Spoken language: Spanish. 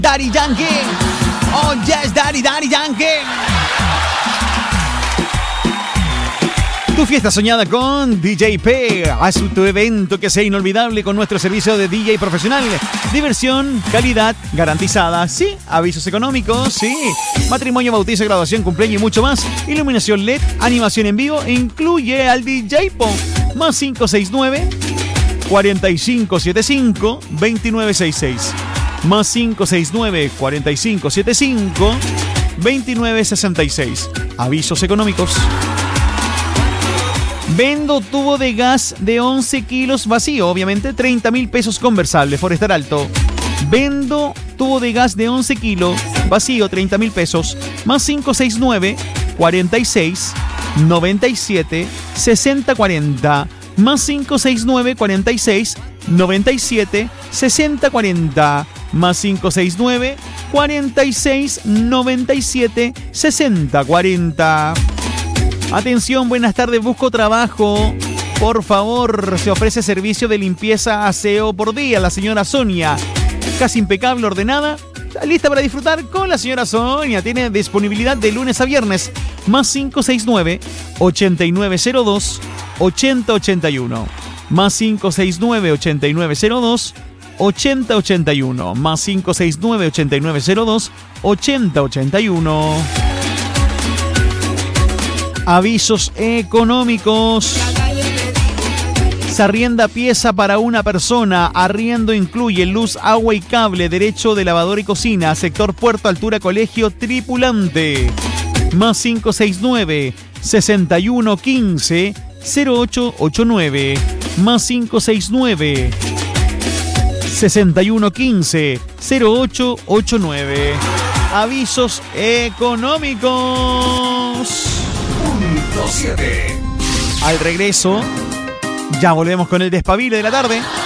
Daddy Yankee. Oh, yes, Daddy Yankee. Tu fiesta soñada con DJ P. Haz tu evento que sea inolvidable con nuestro servicio de DJ profesional. Diversión, calidad garantizada. Sí, avisos económicos, sí. Matrimonio, bautizo, graduación, cumpleaños y mucho más. Iluminación LED, animación en vivo e incluye al DJ Po. Más 569 4575 2966. Más 569 4575 2966. Avisos económicos. Vendo tubo de gas de 11 kilos vacío, obviamente 30.000 pesos conversable, Forestar Alto. Vendo tubo de gas de 11 kilos vacío, 30.000 pesos, más 569 46 97 60 40, más 569 46 97 60 40, más 569 46 97 60 40. Atención, buenas tardes, busco trabajo. Por favor, se ofrece servicio de limpieza, aseo por día. La señora Sonia, casi impecable, ordenada, lista para disfrutar con la señora Sonia. Tiene disponibilidad de lunes a viernes. Más 569 8902 8081. Más 569 8902 8081. Más 569 8902 8081. Avisos económicos. Se arrienda pieza para una persona. Arriendo incluye luz, agua y cable. Derecho de lavadora y cocina. Sector Puerto Altura Colegio Tripulante. Más 569 6115 0889. Más 569 6115 0889. Avisos económicos. 7. Al regreso, ya volvemos con el despabile de la tarde.